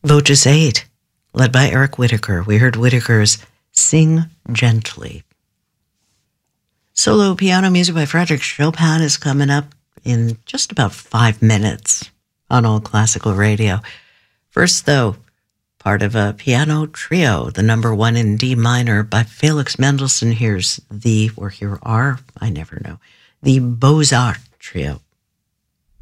Voces 8, led by Eric Whitacre. We heard Whitaker's Sing Gently. Solo piano music by Frédéric Chopin is coming up in just about 5 minutes on All Classical Radio. First, though, part of a piano trio, the number 1 in D minor by Felix Mendelssohn. Here's the Beaux-Arts Trio.